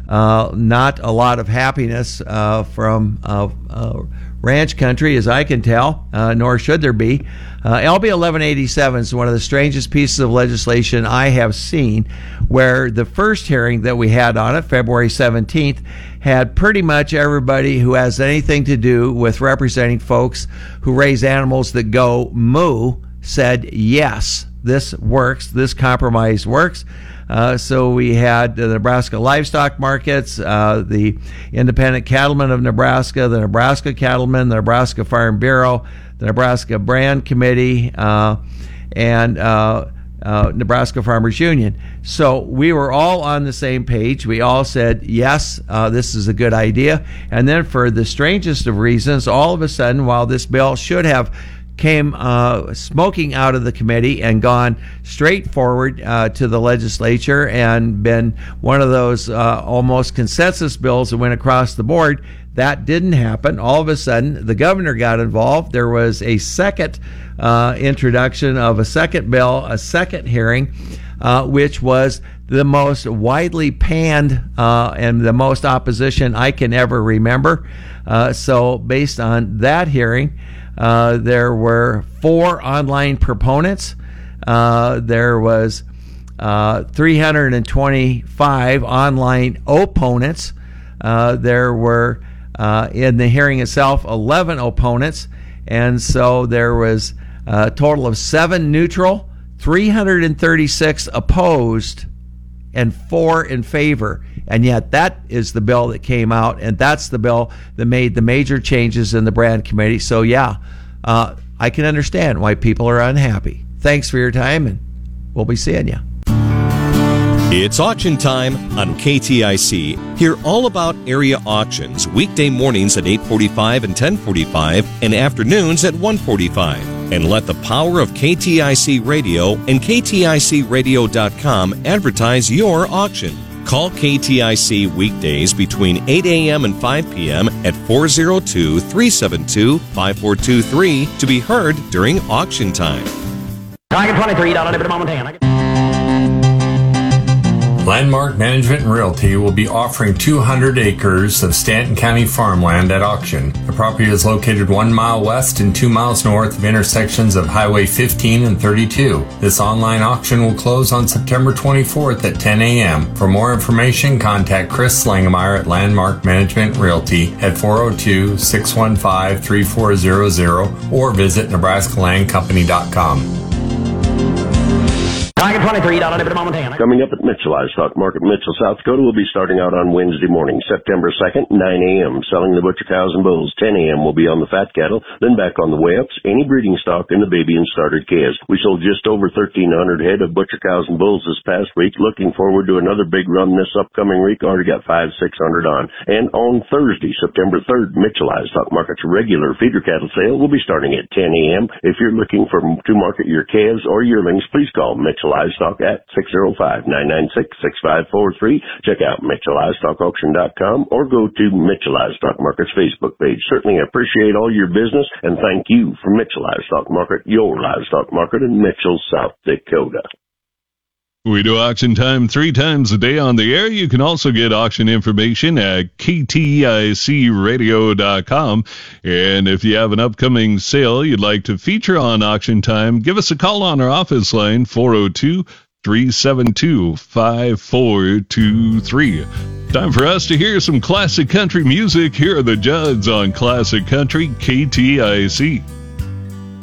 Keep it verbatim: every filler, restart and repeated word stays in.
uh, not a lot of happiness uh, from uh, uh, ranch country, as I can tell, uh, nor should there be. Uh, L B eleven eighty-seven is one of the strangest pieces of legislation I have seen, where the first hearing that we had on it, February seventeenth, had pretty much everybody who has anything to do with representing folks who raise animals that go moo said, yes, this works, this compromise works. Uh, so we had the Nebraska livestock markets, uh, the Independent Cattlemen of Nebraska, the Nebraska Cattlemen, the Nebraska Farm Bureau, the Nebraska Brand Committee, uh, and uh, uh, Nebraska Farmers Union. So we were all on the same page. We all said, yes, uh, this is a good idea. And then for the strangest of reasons, all of a sudden, while this bill should have came uh, smoking out of the committee and gone straight forward uh, to the legislature and been one of those uh, almost consensus bills that went across the board, that didn't happen. All of a sudden, the governor got involved. There was a second uh, introduction of a second bill, a second hearing, uh, which was the most widely panned uh, and the most opposition I can ever remember. Uh, so based on that hearing, Uh, there were four online proponents. Uh, there was uh, three hundred twenty-five online opponents. Uh, there were, uh, in the hearing itself, eleven opponents. And so there was a total of seven neutral, three hundred thirty-six opposed, and four in favor. And yet that is the bill that came out, and that's the bill that made the major changes in the Brand Committee. So yeah, uh, I can understand why people are unhappy. Thanks for your time, and we'll be seeing you. It's auction time on K T I C. Hear all about area auctions weekday mornings at eight forty-five and ten forty-five and afternoons at one forty-five. And let the power of K T I C Radio and K T I C radio dot com advertise your auction. Call K T I C weekdays between eight a.m. and five p.m. at four oh two, three seven two, five four two three to be heard during auction time. Target twenty-three, Montana. Landmark Management and Realty will be offering two hundred acres of Stanton County farmland at auction. The property is located one mile west and two miles north of intersections of Highway fifteen and thirty-two. This online auction will close on September twenty-fourth at ten a.m. For more information, contact Chris Slangemeyer at Landmark Management Realty at four oh two, six one five, three four zero zero or visit Nebraska Land Company dot com. Target twenty-three, Montana. Coming up at Mitchell Livestock Market, Mitchell, South Dakota, will be starting out on Wednesday morning, September second, nine a.m. Selling the butcher cows and bulls. ten a.m. will be on the fat cattle, then back on the weigh-ups, any breeding stock, and the baby and starter calves. We sold just over thirteen hundred head of butcher cows and bulls this past week. Looking forward to another big run this upcoming week. Already got five, six hundred on. And on Thursday, September third, Mitchell Livestock Market's regular feeder cattle sale will be starting at ten a.m. If you're looking for to market your calves or yearlings, please call Mitchell Livestock at six oh five, nine nine six, six five four three. Check out Mitchell Livestock Auction dot com or go to Mitchell Livestock Market's Facebook page. Certainly appreciate all your business, and thank you for Mitchell Livestock Market, your livestock market in Mitchell, South Dakota. We do auction time three times a day on the air. You can also get auction information at K T I C radio dot com. And if you have an upcoming sale you'd like to feature on auction time, give us a call on our office line, four oh two, three seven two, five four two three. Time for us to hear some classic country music. Here are the Judds on Classic Country K T I C.